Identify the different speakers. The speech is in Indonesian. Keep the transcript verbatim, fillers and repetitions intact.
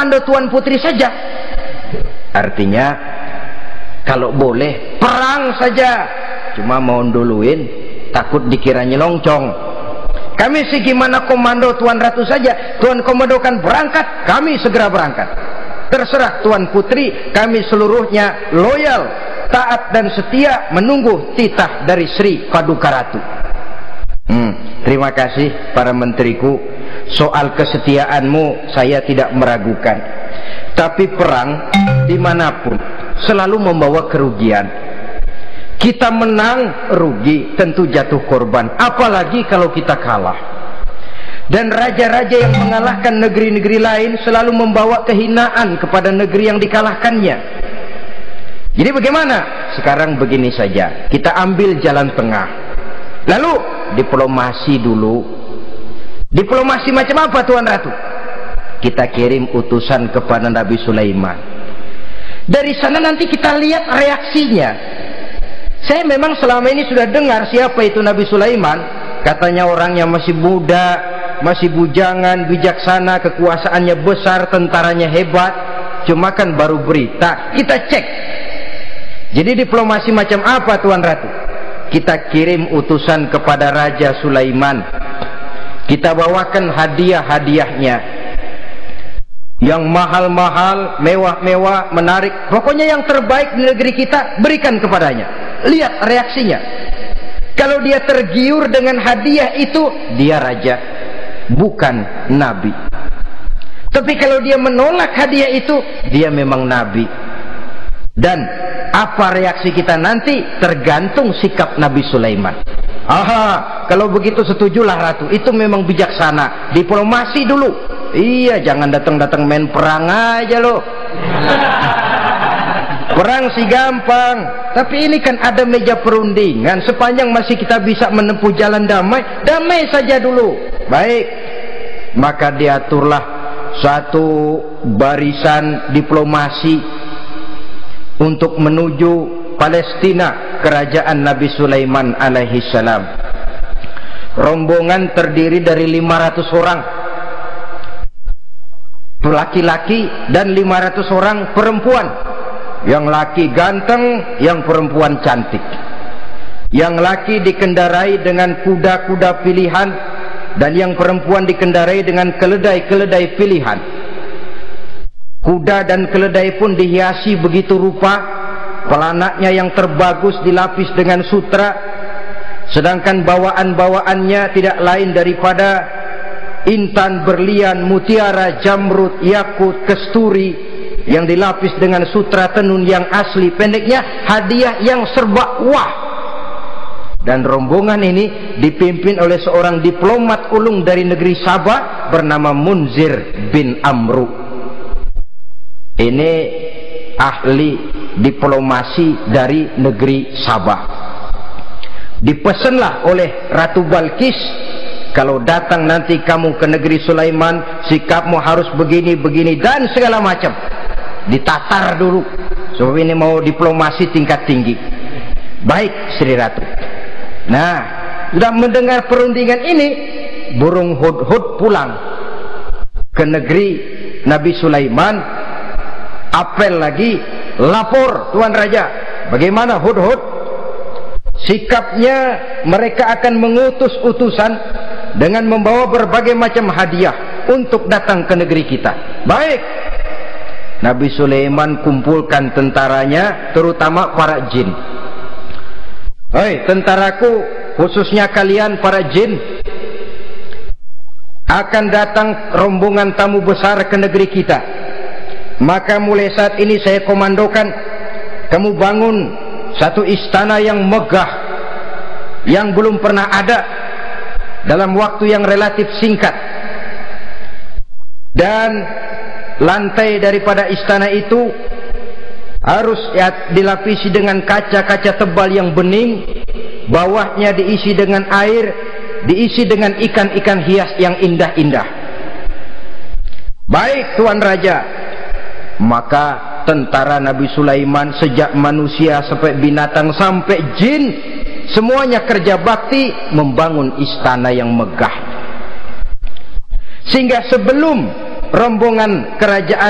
Speaker 1: komando Tuan Putri saja. Artinya kalau boleh perang saja, cuma mau duluin takut dikira nyelongcong. Kami sih gimana komando Tuan Ratu saja, Tuan komandokan berangkat, kami segera berangkat. Terserah Tuan Putri, kami seluruhnya loyal, taat dan setia menunggu titah dari Sri Paduka Ratu. Hmm, terima kasih para menteriku. Soal kesetiaanmu saya tidak meragukan. Tapi perang dimanapun selalu membawa kerugian. Kita menang rugi, tentu jatuh korban. Apalagi kalau kita kalah. Dan raja-raja yang mengalahkan negeri-negeri lain selalu membawa kehinaan kepada negeri yang dikalahkannya. Jadi bagaimana? Sekarang begini saja, kita ambil jalan tengah. Lalu diplomasi dulu. Diplomasi macam apa Tuan Ratu? Kita kirim utusan kepada Nabi Sulaiman. Dari sana nanti kita lihat reaksinya. Saya memang selama ini sudah dengar siapa itu Nabi Sulaiman. Katanya orangnya masih muda, masih bujangan, bijaksana, kekuasaannya besar, tentaranya hebat. Cuma kan baru berita, kita cek. Jadi diplomasi macam apa Tuan Ratu? Kita kirim utusan kepada Raja Sulaiman. Kita bawakan hadiah-hadiahnya yang mahal-mahal, mewah-mewah, menarik. Pokoknya yang terbaik di negeri kita berikan kepadanya. Lihat reaksinya. Kalau dia tergiur dengan hadiah itu, dia raja, bukan nabi. Tapi kalau dia menolak hadiah itu, dia memang nabi. Dan apa reaksi kita nanti tergantung sikap Nabi Sulaiman. Aha, kalau begitu setujulah Ratu. Itu memang bijaksana. Diplomasi dulu. Iya, jangan datang-datang main perang aja loh. Perang sih gampang, tapi ini kan ada meja perundingan. Sepanjang masih kita bisa menempuh jalan damai, damai saja dulu. Baik, maka diaturlah satu barisan diplomasi untuk menuju Palestina, kerajaan Nabi Sulaiman alaihi salam. Rombongan terdiri dari lima ratus orang laki-laki dan lima ratus orang perempuan. Yang laki ganteng, yang perempuan cantik. Yang laki dikendarai dengan kuda-kuda pilihan, dan yang perempuan dikendarai dengan keledai-keledai pilihan. Kuda dan keledai pun dihiasi begitu rupa, pelanaknya yang terbagus dilapis dengan sutra, sedangkan bawaan-bawaannya tidak lain daripada intan, berlian, mutiara, jamrud, yakut, kesturi yang dilapis dengan sutra tenun yang asli. Pendeknya hadiah yang serba wah. Dan rombongan ini dipimpin oleh seorang diplomat ulung dari negeri Sabah bernama Munzir bin Amru. Ini ahli diplomasi dari negeri Sabah. Dipesanlah oleh Ratu Balkis, kalau datang nanti kamu ke negeri Sulaiman, sikapmu harus begini, begini, dan segala macam. Ditatar dulu, sebab ini mau diplomasi tingkat tinggi. Baik Sri Ratu. Nah, sudah mendengar perundingan ini, burung hudhud pulang ke negeri Nabi Sulaiman. Apel lagi, lapor Tuan Raja, bagaimana hudhud? Sikapnya mereka akan mengutus utusan dengan membawa berbagai macam hadiah untuk datang ke negeri kita. Baik. Nabi Sulaiman kumpulkan tentaranya, terutama para jin. Hei tentaraku, khususnya kalian para jin, akan datang rombongan tamu besar ke negeri kita. Maka mulai saat ini saya komandokan, kamu bangun satu istana yang megah, yang belum pernah ada dalam waktu yang relatif singkat. Dan lantai daripada istana itu harus ya, dilapisi dengan kaca-kaca tebal yang bening. Bawahnya diisi dengan air, diisi dengan ikan-ikan hias yang indah-indah. Baik Tuan Raja. Maka tentara Nabi Sulaiman, sejak manusia sampai binatang sampai jin, semuanya kerja bakti membangun istana yang megah. Sehingga sebelum rombongan kerajaan